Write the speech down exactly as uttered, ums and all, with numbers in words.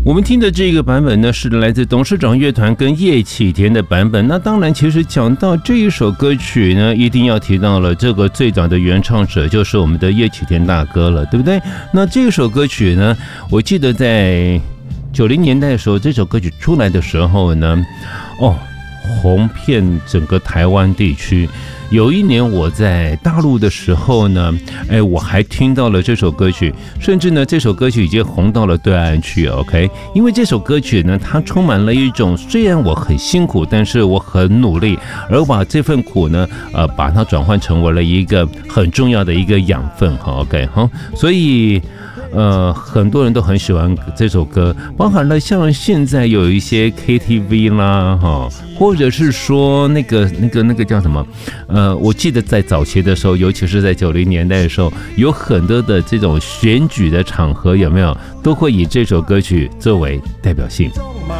我们听的这个版本呢，是来自董事长乐团跟叶启田的版本。那当然，其实讲到这一首歌曲呢，一定要提到了这个最早的原唱者，就是我们的叶启田大哥了，对不对？那这首歌曲呢，我记得在九零年代的时候，这首歌曲出来的时候呢，哦，红遍整个台湾地区。有一年我在大陆的时候呢，哎，我还听到了这首歌曲，甚至呢，这首歌曲已经红到了对岸去 ，OK？ 因为这首歌曲呢，它充满了一种虽然我很辛苦，但是我很努力，而把这份苦呢，呃，把它转换成为了一个很重要的一个养分，哈 ，OK 哈，所以。呃，很多人都很喜欢这首歌，包含了像现在有一些 K T V 啦，哈，或者是说那个那个那个叫什么？呃，我记得在早期的时候，尤其是在九零年代的时候，有很多的这种选举的场合，有没有都会以这首歌曲作为代表性。